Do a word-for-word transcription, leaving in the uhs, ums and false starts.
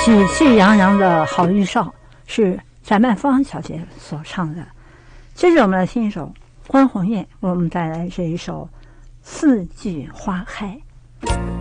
喜气洋洋的好预兆是翟曼芳小姐所唱的。接着我们来听一首关宏燕为我们带来这一首《四季花开》。